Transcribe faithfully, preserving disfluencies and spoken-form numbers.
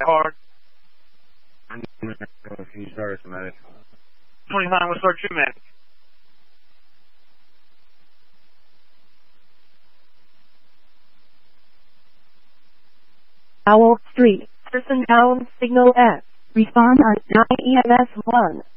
hard. Can you start us, medic? twenty-nine, we'll start you, medic. Owl Street, person down, signal S. Respond on nine E M S one.